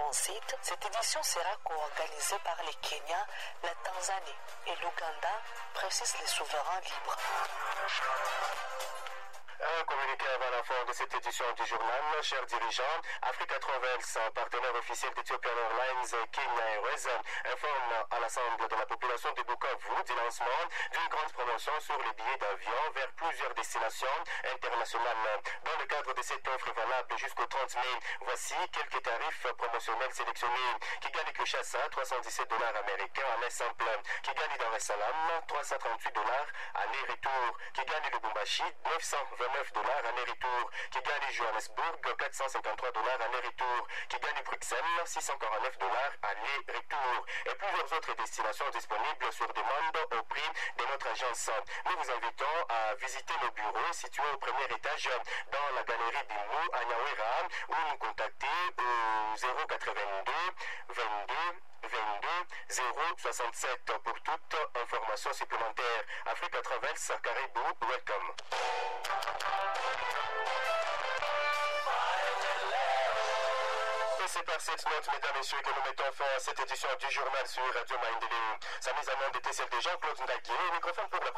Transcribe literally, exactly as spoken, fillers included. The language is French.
Transit, cette édition sera co-organisée par le Kenya, la Tanzanie et l'Ouganda, précisent les souverains libres. Un communiqué avant la fin de cette édition du journal, chers dirigeants, Africa Travels, partenaire officiel d'Ethiopian Airlines Kenya Airways, informe à l'ensemble de la population de Bukavu du lancement d'une grande promotion sur les billets d'avion vers plusieurs destinations internationales. Dans le cadre de cette offre valable jusqu'au trente mai, voici quelques tarifs promotionnels sélectionnés. Kigali Kinshasa, trois cent dix-sept dollars américains aller simple. Kigali Dar es Salaam, trois cent trente-huit dollars aller-retour. Kigali Lubumbashi, neuf cent vingt-neuf dollars aller-retour. Kigali Johannesburg, quatre cent cinquante-trois dollars aller-retour. Kigali Bruxelles, six cent quarante-neuf dollars aller-retour. Et plusieurs autres destinations disponibles sur demande au prix de notre agence. Nous vous invitons à visiter nos bureaux situés au premier étage dans la galerie Bimou à Nyawera ou nous contacter au zéro quatre-vingt-deux vingt-deux vingt-deux zéro soixante-sept pour toute information supplémentaire. Africa Travels, Caribou, welcome. Et c'est par cette note, mesdames et messieurs, que nous mettons fin à cette édition du journal sur Radio Maendeleo. Sa mise en onde était celle de Jean-Claude Ndaguier, microphone pour la